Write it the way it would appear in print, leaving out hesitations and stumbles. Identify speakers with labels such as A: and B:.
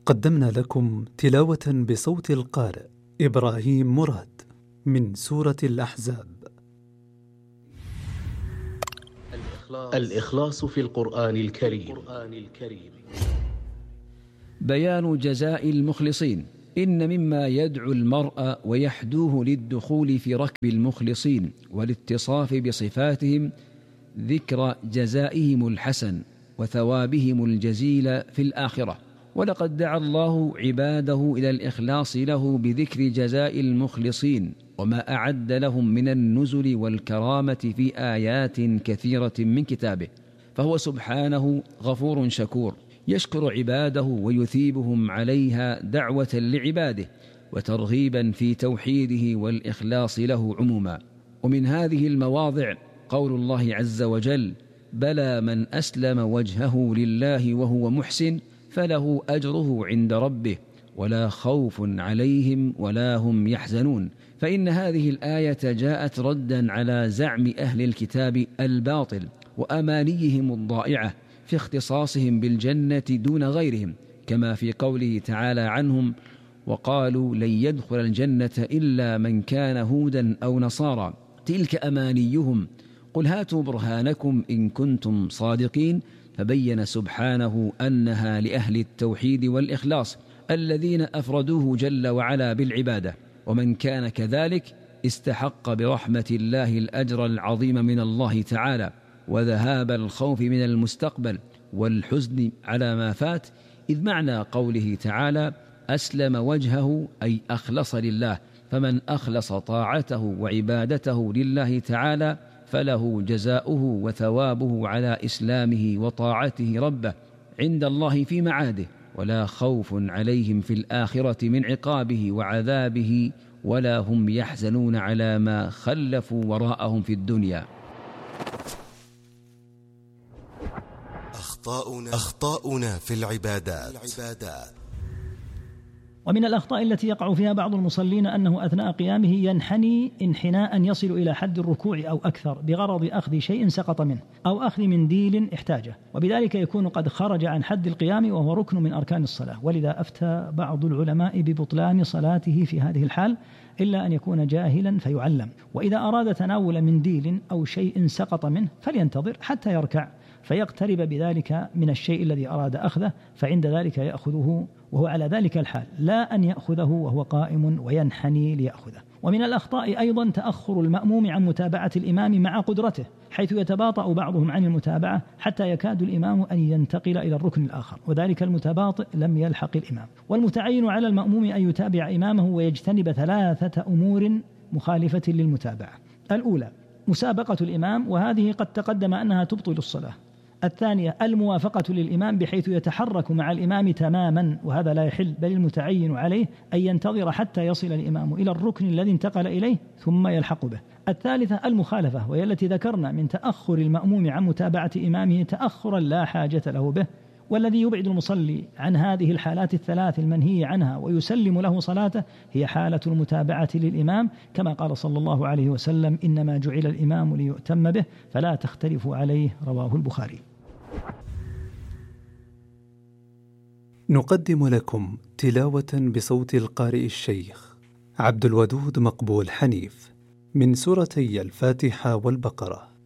A: قدمنا لكم تلاوة بصوت القارئ إبراهيم مراد من سورة الأحزاب.
B: الإخلاص في القرآن الكريم.
C: بيان جزاء المخلصين. إن مما يدعو المرء ويحدوه للدخول في ركب المخلصين والاتصاف بصفاتهم ذكر جزائهم الحسن وثوابهم الجزيل في الآخرة. ولقد دعا الله عباده إلى الإخلاص له بذكر جزاء المخلصين وما أعد لهم من النزل والكرامة في آيات كثيرة من كتابه، فهو سبحانه غفور شكور يشكر عباده ويثيبهم عليها دعوة لعباده وترغيبا في توحيده والإخلاص له عموما. ومن هذه المواضع قول الله عز وجل: بلى من أسلم وجهه لله وهو محسن فله أجره عند ربه ولا خوف عليهم ولا هم يحزنون. فإن هذه الآية جاءت ردا على زعم أهل الكتاب الباطل وأمانيهم الضائعة في اختصاصهم بالجنة دون غيرهم، كما في قوله تعالى عنهم: وقالوا لن يدخل الجنة إلا من كان هودا أو نصارى تلك أمانيهم قل هاتوا برهانكم إن كنتم صادقين. فبين سبحانه أنها لأهل التوحيد والإخلاص الذين أفردوه جل وعلا بالعبادة، ومن كان كذلك استحق برحمة الله الأجر العظيم من الله تعالى وذهاب الخوف من المستقبل والحزن على ما فات. إذ معنى قوله تعالى أسلم وجهه أي أخلص لله، فمن أخلص طاعته وعبادته لله تعالى فله جزاؤه وثوابه على إسلامه وطاعته ربه عند الله في معاده، ولا خوف عليهم في الآخرة من عقابه وعذابه ولا هم يحزنون على ما خلفوا وراءهم في الدنيا.
D: أخطاؤنا في العبادات.
E: ومن الأخطاء التي يقع فيها بعض المصلين أنه أثناء قيامه ينحني انحناء يصل إلى حد الركوع أو أكثر بغرض أخذ شيء سقط منه أو أخذ منديل احتاجه، وبذلك يكون قد خرج عن حد القيام وهو ركن من أركان الصلاة. ولذا أفتى بعض العلماء ببطلان صلاته في هذه الحال إلا أن يكون جاهلا فيعلم. وإذا أراد تناول منديل أو شيء سقط منه فلينتظر حتى يركع فيقترب بذلك من الشيء الذي أراد أخذه، فعند ذلك يأخذه وهو على ذلك الحال، لا أن يأخذه وهو قائم وينحني ليأخذه. ومن الأخطاء أيضا تأخر المأموم عن متابعة الإمام مع قدرته، حيث يتباطأ بعضهم عن المتابعة حتى يكاد الإمام أن ينتقل إلى الركن الآخر، وذلك المتباطئ لم يلحق الإمام. والمتعين على المأموم أن يتابع إمامه ويجتنب 3 أمور مخالفة للمتابعة. الأولى مسابقة الإمام، وهذه قد تقدم أنها تبطل الصلاة. الثانية الموافقة للإمام بحيث يتحرك مع الإمام تماما، وهذا لا يحل، بل المتعين عليه أن ينتظر حتى يصل الإمام إلى الركن الذي انتقل إليه ثم يلحق به. الثالثة المخالفة، وهي التي ذكرنا من تأخر المأموم عن متابعة إمامه تأخرا لا حاجة له به، والذي يبعد المصلي عن هذه الحالات الثلاث المنهي عنها ويسلم له صلاته هي حالة المتابعة للإمام، كما قال صلى الله عليه وسلم: إنما جعل الإمام ليؤتم به فلا تختلفوا عليه، رواه البخاري.
A: نقدم لكم تلاوة بصوت القارئ الشيخ عبد الودود مقبول حنيف من سورتي الفاتحة والبقرة.